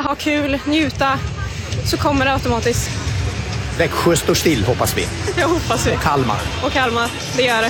ha kul, njuta, så kommer det automatiskt. Växjö står still, hoppas vi. Jag hoppas vi. Och Kalmar, det gör det.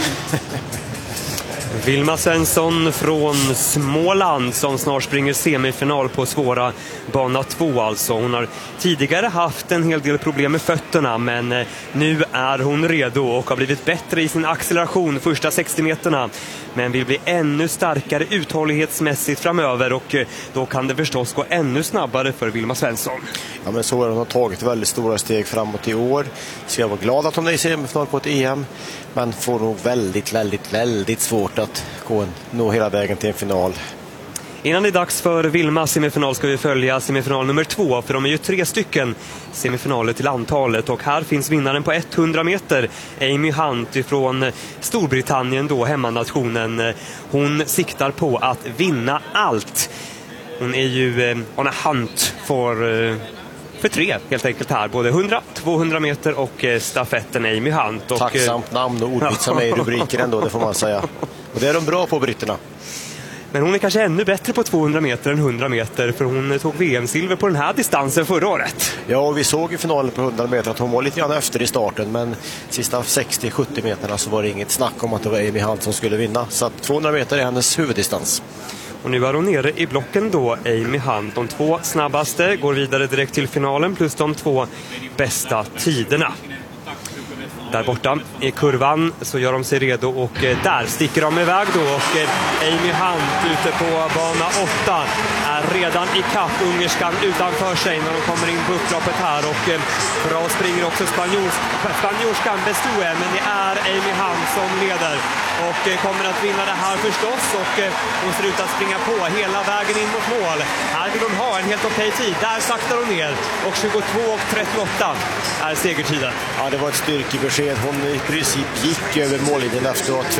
Vilma Svensson från Småland som snart springer semifinal på svåra bana 2 alltså. Hon har tidigare haft en hel del problem med fötterna, men nu är hon redo och har blivit bättre i sin acceleration första 60 meterna. Men vill bli ännu starkare uthållighetsmässigt framöver, och då kan det förstås gå ännu snabbare för Vilma Svensson. Ja, men så är hon har tagit väldigt stora steg framåt i år. Så jag var glad att hon är i semifinal på ett EM, men får nog väldigt svårt att nå hela vägen till en final. Innan det är dags för Vilmas semifinal ska vi följa semifinal nummer 2, för de är ju 3 stycken semifinaler till antalet, och här finns vinnaren på 100 meter, Amy Hunt från Storbritannien då, hemmanationen. Hon siktar på att vinna allt. Hon är ju on a hunt för 3 helt enkelt här, både 100, 200 meter och stafetten Amy Hunt. Och tacksamt namn och ordvitsar med i rubriken ändå, det får man säga. Och det är de bra på, britterna. Men hon är kanske ännu bättre på 200 meter än 100 meter, för hon tog VM-silver på den här distansen förra året. Ja, och vi såg i finalen på 100 meter att hon var lite grann efter i starten, men sista 60-70 meterna så var det inget snack om att det var Amy Hunt som skulle vinna. Så att 200 meter är hennes huvuddistans. Och nu är hon nere i blocken då, Amy Hunt. De 2 snabbaste går vidare direkt till finalen, plus de 2 bästa tiderna. Där borta i kurvan så gör de sig redo, och där sticker de iväg då, och Amy Hunt ute på bana 8 är redan i kapp ungerskan utanför sig när de kommer in på upploppet här, och bra springer också spanjorskan Bestue, men det är Amy Hunt som leder och kommer att vinna det här förstås, och hon ser ut att springa på hela vägen in mot mål. Här vill hon ha en helt okej tid, där saktar hon ner, och 22:38 är segertiden. Ja, det var ett styrkebesked. Hon i princip gick över mållinjen efteråt.